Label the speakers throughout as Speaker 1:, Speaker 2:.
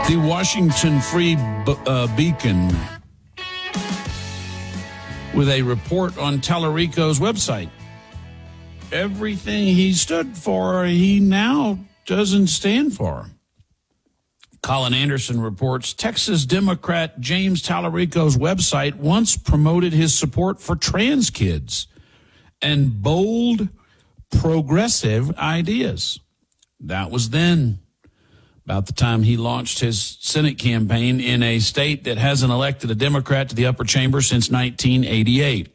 Speaker 1: The Washington Free Beacon with a report on Tallarico's website. Everything he stood for, he now doesn't stand for. Colin Anderson reports Texas Democrat James Tallarico's website once promoted his support for trans kids and bold, progressive ideas. That was then, about the time he launched his Senate campaign in a state that hasn't elected a Democrat to the upper chamber since 1988.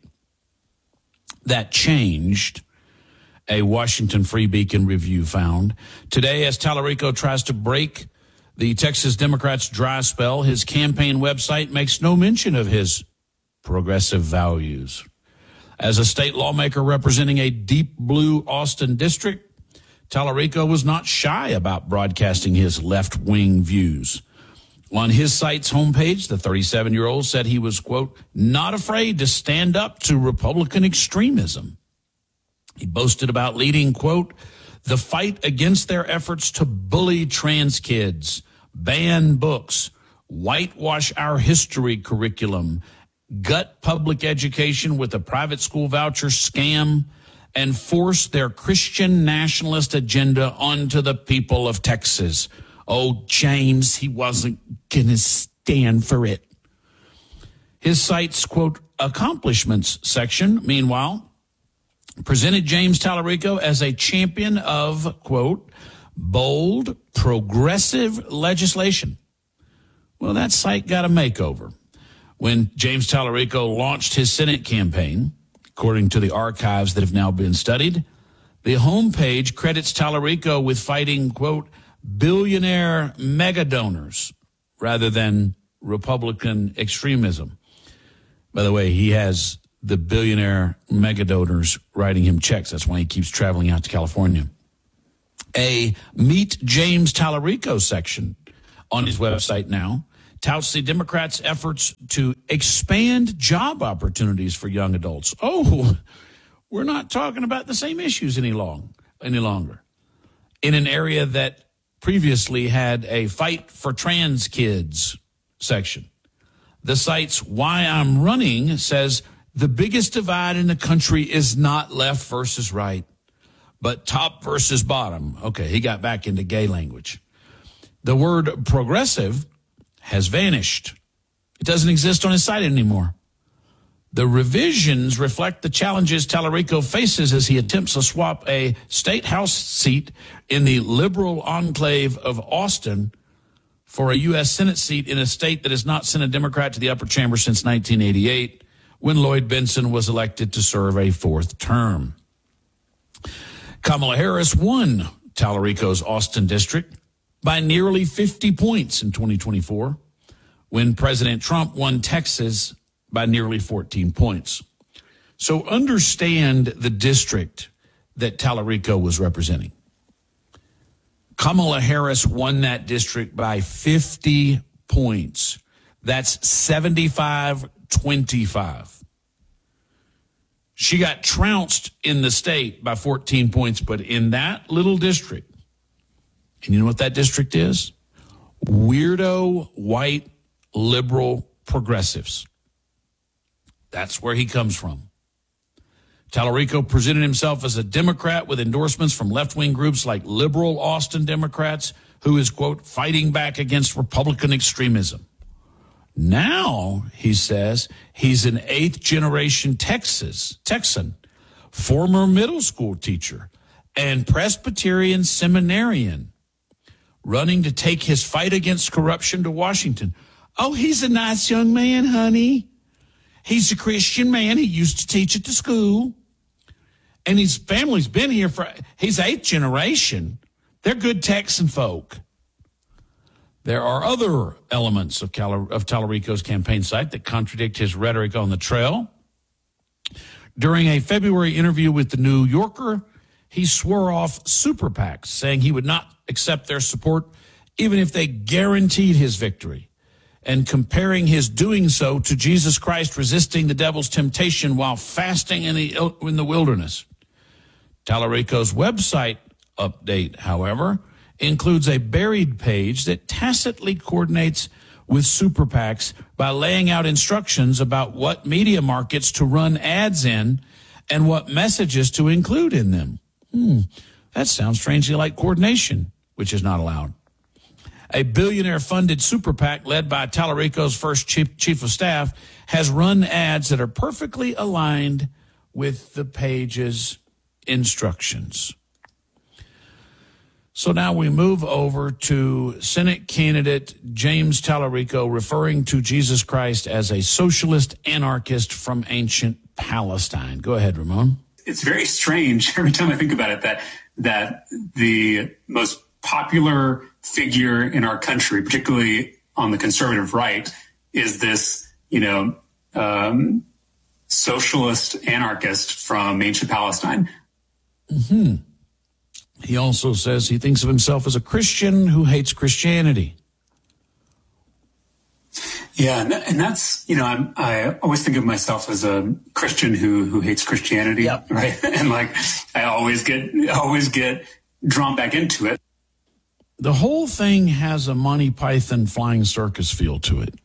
Speaker 1: That changed, a Washington Free Beacon review found. Today, as Tallarico tries to break the Texas Democrats' dry spell, his campaign website makes no mention of his progressive values. As a state lawmaker representing a deep blue Austin district, Tallarico was not shy about broadcasting his left-wing views. On his site's homepage, the 37-year-old said he was, quote, not afraid to stand up to Republican extremism. He boasted about leading, quote, the fight against their efforts to bully trans kids, ban books, whitewash our history curriculum, gut public education with a private school voucher scam, and force their Christian nationalist agenda onto the people of Texas. Oh, James, he wasn't going to stand for it. His site's, quote, accomplishments section, meanwhile, presented James Tallarico as a champion of, quote, bold, progressive legislation. Well, that site got a makeover. When James Tallarico launched his Senate campaign, according to the archives that have now been studied, the homepage credits Tallarico with fighting, quote, billionaire mega donors rather than Republican extremism. By the way, he has the billionaire mega donors writing him checks. That's why he keeps traveling out to California. A Meet James Tallarico section on his website now touts the Democrats' efforts to expand job opportunities for young adults. Oh, we're not talking about the same issues any longer. In an area that previously had a fight for trans kids section. The site's Why I'm Running says the biggest divide in the country is not left versus right, but top versus bottom. Okay, he got back into gay language. The word progressive has vanished. It doesn't exist on his site anymore. The revisions reflect the challenges Tallarico faces as he attempts to swap a state house seat in the liberal enclave of Austin for a U.S. Senate seat in a state that has not sent a Democrat to the upper chamber since 1988, when Lloyd Bentsen was elected to serve a fourth term. Kamala Harris won Tallarico's Austin district by nearly 50 points in 2024, when President Trump won Texas by nearly 14 points. So understand the district that Tallarico was representing. Kamala Harris won that district by 50 points. That's 75-25. She got trounced in the state by 14 points, but in that little district, and you know what that district is? Weirdo, white, liberal progressives. That's where he comes from. Tallarico presented himself as a Democrat with endorsements from left-wing groups like liberal Austin Democrats, who is, quote, fighting back against Republican extremism. Now, he says, he's an eighth-generation Texan, former middle school teacher, and Presbyterian seminarian, running to take his fight against corruption to Washington. Oh, he's a nice young man, honey. He's a Christian man. He used to teach at the school. And his family's been here he's eighth generation. They're good Texan folk. There are other elements of Tallarico's campaign site that contradict his rhetoric on the trail. During a February interview with the New Yorker, he swore off super PACs, saying he would not accept their support even if they guaranteed his victory, and comparing his doing so to Jesus Christ resisting the devil's temptation while fasting in the wilderness. Tallarico's website update, however, includes a buried page that tacitly coordinates with super PACs by laying out instructions about what media markets to run ads in and what messages to include in them. That sounds strangely like coordination, which is not allowed. A billionaire-funded super PAC led by Tallarico's first chief of staff has run ads that are perfectly aligned with the page's instructions. So now we move over to Senate candidate James Tallarico referring to Jesus Christ as a socialist anarchist from ancient Palestine. Go ahead, Ramon.
Speaker 2: It's very strange every time I think about it that the most popular figure in our country, particularly on the conservative right, is this, socialist anarchist from ancient Palestine.
Speaker 1: He also says he thinks of himself as a Christian who hates Christianity.
Speaker 2: Yeah, and that's, I always think of myself as a Christian who hates Christianity,
Speaker 3: Yep.
Speaker 2: right? And I always get drawn back into it.
Speaker 1: The whole thing has a Monty Python flying circus feel to it.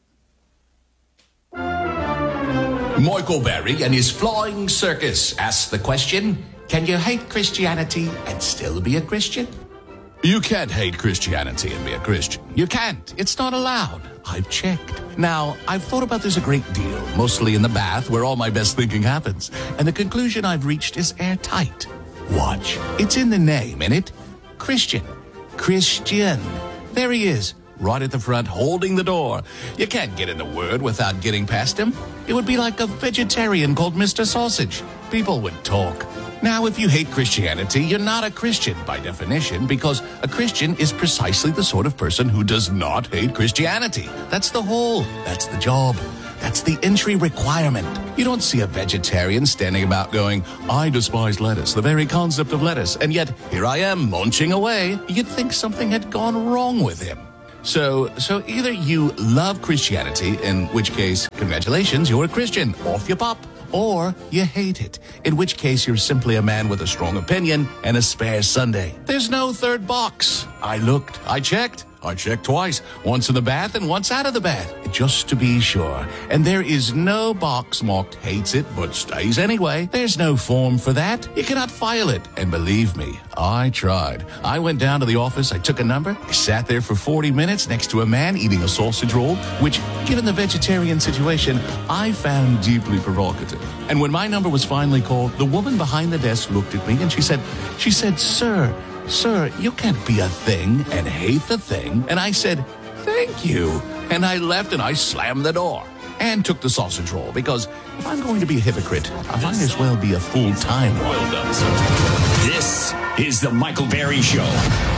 Speaker 4: Michael Berry and his flying circus asks the question, can you hate Christianity and still be a Christian? You can't hate Christianity and be a Christian. You can't. It's not allowed. I've checked. Now, I've thought about this a great deal, mostly in the bath where all my best thinking happens. And the conclusion I've reached is airtight. Watch. It's in the name, innit? Christian. Christian. There he is, right at the front, holding the door. You can't get in a word without getting past him. It would be like a vegetarian called Mr. Sausage. People would talk. Now, if you hate Christianity, you're not a Christian by definition, because a Christian is precisely the sort of person who does not hate Christianity. That's the whole. That's the job. That's the entry requirement. You don't see a vegetarian standing about going, I despise lettuce, the very concept of lettuce, and yet here I am munching away. You'd think something had gone wrong with him. So either you love Christianity, in which case, congratulations, you're a Christian, off you pop, or you hate it, in which case you're simply a man with a strong opinion and a spare Sunday. There's no third box. I looked, I checked twice, once in the bath and once out of the bath, just to be sure. And there is no box marked hates it but stays anyway. There's no form for that. You cannot file it. And believe me, I tried. I went down to the office, I took a number, I sat there for 40 minutes next to a man eating a sausage roll, which, given the vegetarian situation, I found deeply provocative. And when my number was finally called, the woman behind the desk looked at me and she said, Sir, you can't be a thing and hate the thing. And I said, thank you. And I left and I slammed the door and took the sausage roll, because if I'm going to be a hypocrite, I might as well be a full-time one.
Speaker 5: Well done, sir. This is the Michael Berry Show.